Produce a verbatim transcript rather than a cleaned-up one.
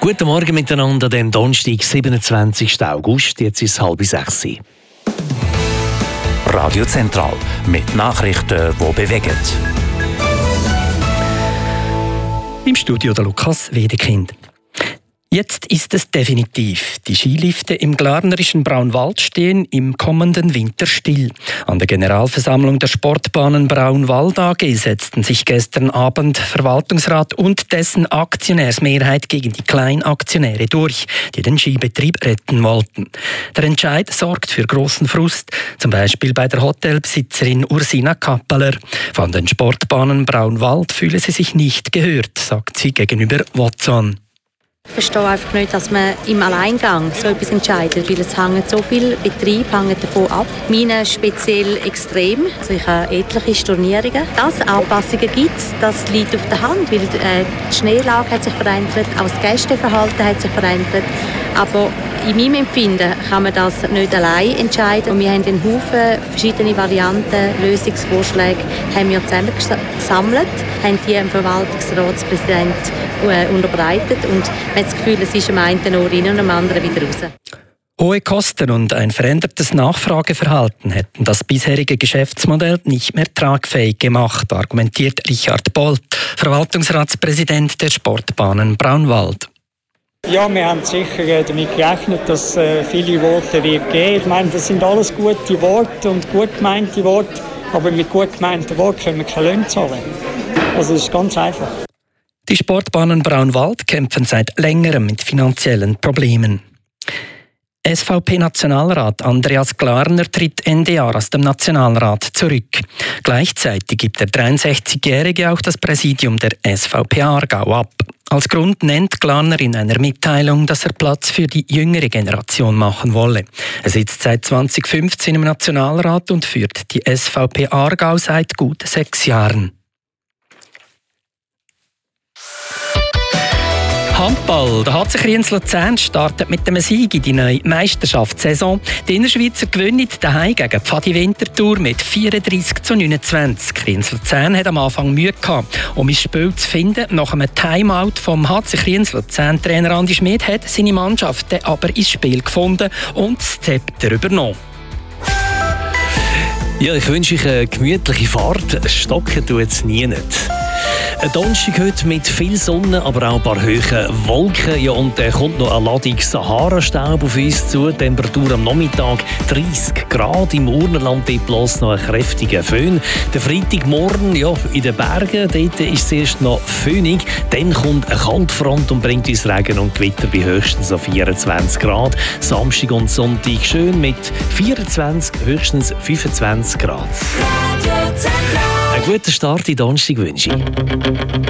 Guten Morgen miteinander, dem Donnerstag, siebenundzwanzigsten August. Jetzt ist es halb sechs. Radio Zentral mit Nachrichten, die bewegen. Im Studio der Lukas Wedekind. Jetzt ist es definitiv. Die Skilifte im glarnerischen Braunwald stehen im kommenden Winter still. An der Generalversammlung der Sportbahnen Braunwald A G setzten sich gestern Abend Verwaltungsrat und dessen Aktionärsmehrheit gegen die Kleinaktionäre durch, die den Skibetrieb retten wollten. Der Entscheid sorgt für großen Frust, zum Beispiel bei der Hotelbesitzerin Ursina Kappeler. Von den Sportbahnen Braunwald fühle sie sich nicht gehört, sagt sie gegenüber Watson. Ich verstehe einfach nicht, dass man im Alleingang so etwas entscheidet, weil es hängt so viel Betrieb hängt davon ab. Meine speziell extrem, also ich habe etliche Stornierungen. Dass es Anpassungen gibt, das liegt auf der Hand, weil äh, die Schneelage hat sich verändert, auch das Gästeverhalten hat sich verändert. Aber in meinem Empfinden kann man das nicht allein entscheiden. Und wir haben einen Haufen verschiedene Varianten, Lösungsvorschläge haben wir zusammengesammelt, haben die dem Verwaltungsratspräsident äh, unterbreitet und man hat das Gefühl, es ist am einen Ohr rein und am anderen wieder raus. Hohe Kosten und ein verändertes Nachfrageverhalten hätten das bisherige Geschäftsmodell nicht mehr tragfähig gemacht, argumentiert Richard Bolt, Verwaltungsratspräsident der Sportbahnen Braunwald. Ja, wir haben sicher damit gerechnet, dass es viele Worte wird geben. Ich meine, das sind alles gute Worte und gut gemeinte Worte, aber mit gut gemeinten Worten können wir keine Löhne zahlen. Also das ist ganz einfach. Die Sportbahnen Braunwald kämpfen seit längerem mit finanziellen Problemen. S V P-Nationalrat Andreas Glarner tritt Ende Jahr aus dem Nationalrat zurück. Gleichzeitig gibt der dreiundsechzigjährige auch das Präsidium der S V P Aargau ab. Als Grund nennt Glarner in einer Mitteilung, dass er Platz für die jüngere Generation machen wolle. Er sitzt seit zweitausendfünfzehn im Nationalrat und führt die S V P Aargau seit gut sechs Jahren. Handball. Der H C Kriens-Luzern startet mit dem Sieg in die neue Meisterschaftssaison. Die Innerschweizer gewinnen daheim gegen Pfadi Winterthur mit vierunddreissig zu neunundzwanzig. Kriens-Luzern hat am Anfang Mühe gehabt, um ins Spiel zu finden. Nach einem Timeout vom H C Kriens-Luzern-Trainer Andi Schmid hat seine Mannschaft aber ins Spiel gefunden und das Zepter übernommen. Ja, ich wünsche euch eine gemütliche Fahrt. Stocken tut es nie nicht. Ein Donnerstag heute mit viel Sonne, aber auch ein paar hohe Wolken. Ja, und da kommt noch eine Ladung Sahara-Staub auf uns zu. Temperatur am Nachmittag dreißig Grad. Im Urnerland bloß noch ein kräftiger Föhn. Der Freitagmorgen ja, in den Bergen, dort ist es erst noch föhnig. Dann kommt eine Kaltfront und bringt uns Regen und Gewitter bei höchstens auf vierundzwanzig Grad. Samstag und Sonntag schön mit vierundzwanzig, höchstens fünfundzwanzig Grad. Einen guten Start in Donnerstag wünsche ich.